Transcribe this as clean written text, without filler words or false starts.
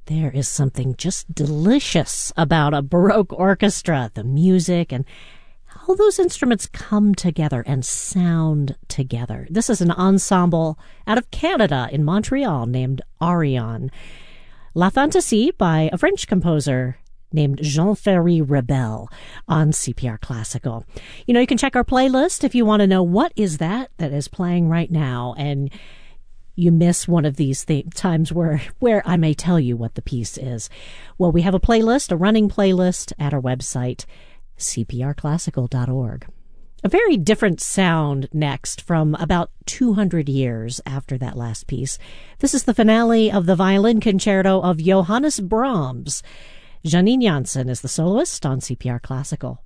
There is something just delicious about a Baroque orchestra, the music, and how those instruments come together and sound together. This is an ensemble out of Canada in Montreal named Arion. La Fantaisie by a French composer named Jean-Ferry Rebel on CPR Classical. You know, you can check our playlist if you want to know what is that is playing right now, and you miss one of these times where I may tell you what the piece is. Well, we have a playlist, a running playlist at our website, cprclassical.org. A very different sound next from about 200 years after that last piece. This is the finale of the violin concerto of Johannes Brahms. Janine Jansen is the soloist on CPR Classical.